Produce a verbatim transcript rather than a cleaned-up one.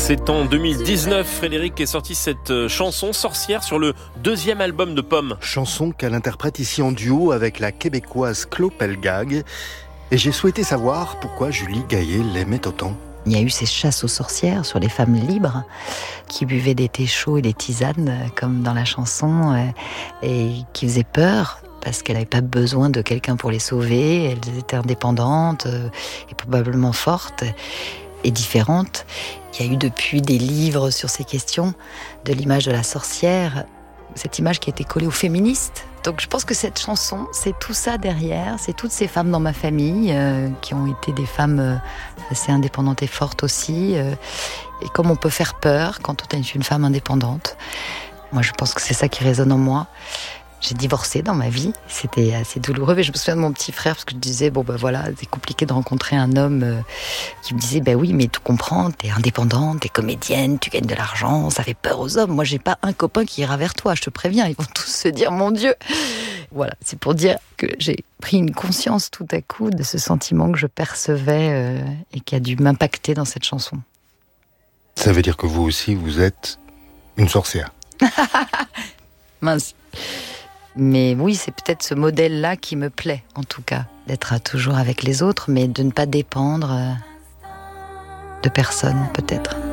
C'est en deux mille dix-neuf, Frédéric, est sorti cette chanson Sorcière sur le deuxième album de Pomme. Chanson qu'elle interprète ici en duo avec la québécoise Clo Pelgag. Et j'ai souhaité savoir pourquoi Julie Gaillet l'aimait autant. Il y a eu ces chasses aux sorcières sur les femmes libres qui buvaient des thés chauds et des tisanes, comme dans la chanson, et qui faisaient peur parce qu'elles n'avaient pas besoin de quelqu'un pour les sauver. Elles étaient indépendantes et probablement fortes et différentes. Il y a eu depuis des livres sur ces questions, de l'image de la sorcière, cette image qui a été collée aux féministes. Donc je pense que cette chanson, c'est tout ça derrière, c'est toutes ces femmes dans ma famille euh, qui ont été des femmes euh, assez indépendantes et fortes aussi. Euh, et comme on peut faire peur quand on est une femme indépendante. Moi je pense que c'est ça qui résonne en moi. J'ai divorcé dans ma vie, c'était assez douloureux, mais je me souviens de mon petit frère parce que je disais, bon ben voilà, c'est compliqué de rencontrer un homme euh, qui me disait, ben oui, mais tout comprends, t'es indépendante, t'es comédienne, tu gagnes de l'argent, ça fait peur aux hommes. Moi, j'ai pas un copain qui ira vers toi, je te préviens, ils vont tous se dire, mon Dieu. Voilà, c'est pour dire que j'ai pris une conscience tout à coup de ce sentiment que je percevais euh, et qui a dû m'impacter dans cette chanson. Ça veut dire que vous aussi, vous êtes une sorcière. Mince. Mais oui, c'est peut-être ce modèle-là qui me plaît, en tout cas. D'être toujours avec les autres, mais de ne pas dépendre de personne, peut-être.